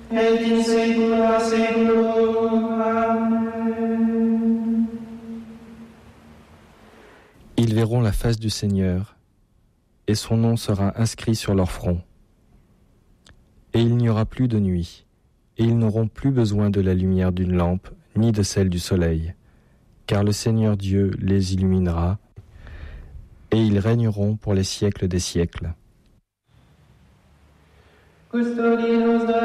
et in saecula saeculorum. Amen. Ils verront la face du Seigneur, et son nom sera inscrit sur leur front. Et il n'y aura plus de nuit, et ils n'auront plus besoin de la lumière d'une lampe, ni de celle du soleil, car le Seigneur Dieu les illuminera, et ils régneront pour les siècles des siècles. Custodi nos